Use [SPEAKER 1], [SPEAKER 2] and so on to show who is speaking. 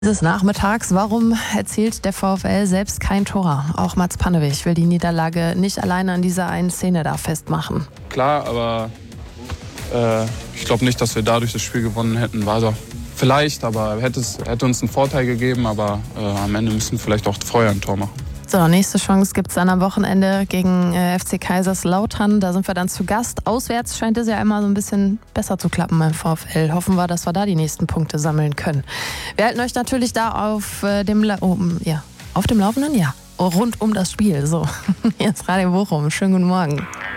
[SPEAKER 1] Dieses Nachmittags, warum erzielt der VfL selbst kein Tor? Auch Mats Pannewig will die Niederlage nicht alleine an dieser einen Szene da festmachen.
[SPEAKER 2] Klar, aber ich glaube nicht, dass wir dadurch das Spiel gewonnen hätten. War so. Vielleicht, aber hätte uns einen Vorteil gegeben, aber am Ende müssen wir vielleicht auch vorher ein Tor machen.
[SPEAKER 1] So, nächste Chance gibt es dann am Wochenende gegen FC Kaiserslautern. Da sind wir dann zu Gast. Auswärts scheint es ja einmal so ein bisschen besser zu klappen beim VfL. Hoffen wir, dass wir da die nächsten Punkte sammeln können. Wir halten euch natürlich da auf dem Laufenden, ja. Rund um das Spiel. So, hier ist Radio Bochum. Schönen guten Morgen.